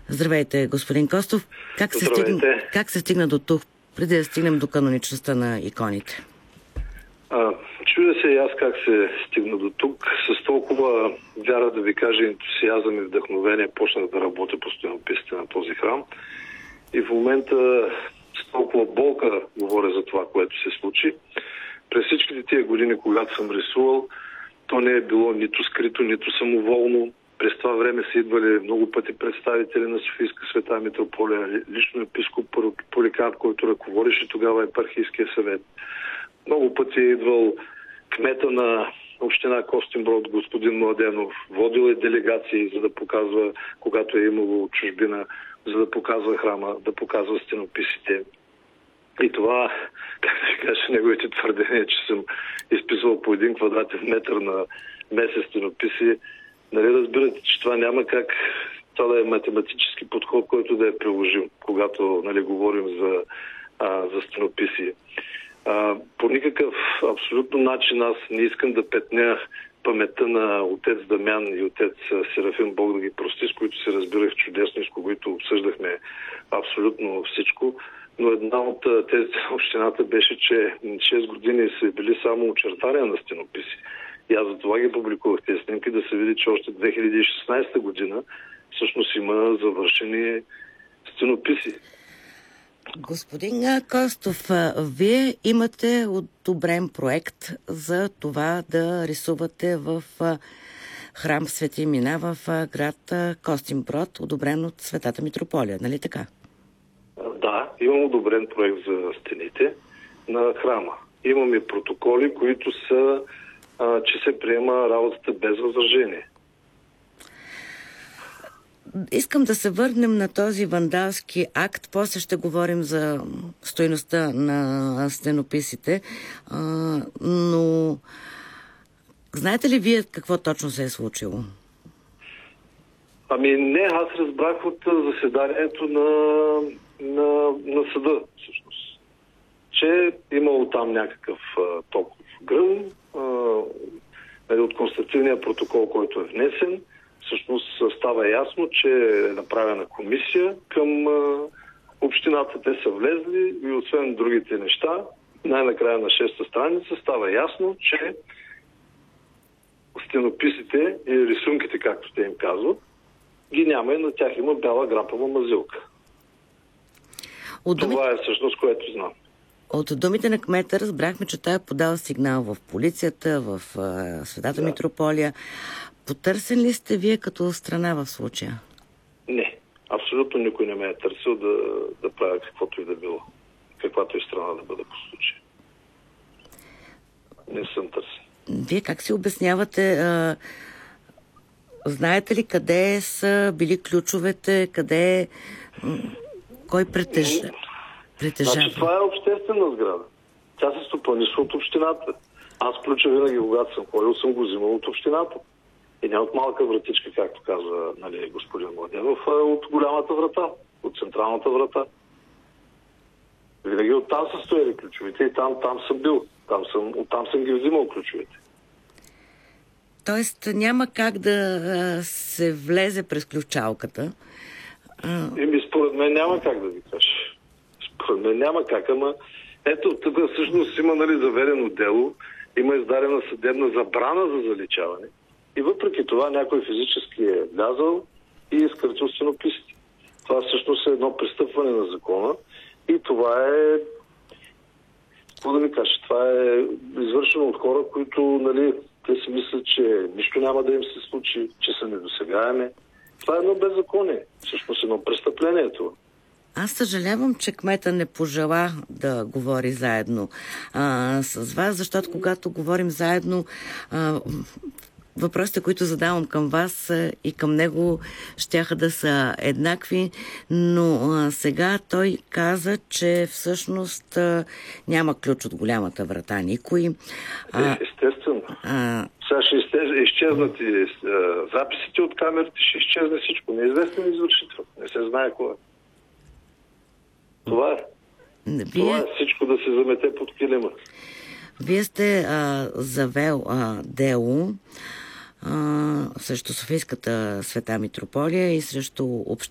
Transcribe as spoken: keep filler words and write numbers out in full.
Здравейте, господин Костов. Как се, стигна, как се стигна до тук, преди да стигнем до каноничността на иконите? А, чудя се и аз как се стигна до тук. С толкова вяра, да ви кажа, ентусиазъм и вдъхновение почнах да работя по стенописите на този храм. И в момента с толкова болка говоря за това, което се случи. През всичките тия години, когато съм рисувал, то не е било нито скрито, нито самоволно. През това време са идвали много пъти представители на Софийска света митрополия, лично епископ Поликарп, който ръководеше тогава епархийския съвет. Много пъти е идвал кмета на община Костинброд, господин Младенов. Водил е делегации, за да показва, когато е имало чужбина, за да показва храма, да показва стенописите. И това, как да ви кажа, неговите твърдения, че съм изписал по един квадратен метър на месец стенописи, нали разбирате, че това няма как това да е математически подход, който да е приложим, когато, нали, говорим за, а, за стенописи. А, по никакъв абсолютно начин аз не искам да петня паметта на отец Дамян и отец Серафим, Бог да ги прости, с които се разбирах чудесно и с които обсъждахме абсолютно всичко. Но една от тези общината беше, че шест години са били само очертания на стенописи. И аз за това ги публикувах тези снимки, да се види, че още две хиляди и шестнадесета година всъщност има завършени стенописи. Господин Костов, вие имате одобрен проект за това да рисувате в храм Свети Мина в град Костинброд, одобрен от Светата митрополия, нали така? Да, имам одобрен проект за стените на храма. Имаме протоколи, които са, а, че се приема работата без възражение. Искам да се върнем на този вандалски акт. После ще говорим за стойността на стенописите. А, но знаете ли вие какво точно се е случило? Ами не, аз разбрах от заседанието на, на, на съда, всъщност, че имало там някакъв а, токов гръм а, от констативния протокол, който е внесен. Всъщност става ясно, че е направена комисия към а, общината. Те са влезли и освен другите неща, най-накрая на шеста страница става ясно, че стенописите и рисунките, както те им казват, ги няма и на тях има бяла грапава мазилка. От Това думите... е всъщност, което знам. От думите на кмета разбрахме, че той е подал сигнал в полицията, в uh, Светата да. митрополия. Потърсен ли сте вие като страна в случая? Не. Абсолютно никой не ме е търсил да, да правя каквото и да било. Каквато и страна да бъде по случая. Не съм търсен. Вие как си обяснявате... А... Знаете ли къде са били ключовете, къде... Кой притежа... притежава? Значи това е обществена сграда. Тя се стопанисва от общината. Аз ключа винаги, когато съм ходил, съм го взимал от общината. И не от малка вратичка, както казва, нали, господин Младенов, а от голямата врата, от централната врата. Винаги оттам са стояли ключовите и там, там съм бил. Там съм, оттам съм ги взимал ключовите. Тоест няма как да а, се влезе през ключалката. А... Еми, според мен няма как да ви кажа. Според мен няма как, ама ето, тук всъщност има, нали, заведено дело, има издадена съдебна забрана за заличаване. И въпреки това някой физически е влязал и е изкъртил стенописите. Това всъщност е едно престъпване на закона и това е, какво да ми кажа, това е извършено от хора, които, нали, те си мислят, че нищо няма да им се случи, че са недосегаеми. Това е едно беззаконие. Всъщност едно престъпление това. Аз съжалявам, че кмета не пожела да говори заедно а, с вас, защото когато говорим заедно, а, въпросите, които задавам към вас и към него, щяха да са еднакви, но а, сега той каза, че всъщност а, няма ключ от голямата врата никой. А, Естествено. А... Сега ще изчезнат и а, записите от камерите, ще изчезне всичко. Неизвестен извършител. Не се знае кой е. Това е. Вие... Това е всичко да се замете под килима. Вие сте а, завел а, дело а, срещу Софийската света митрополия и срещу община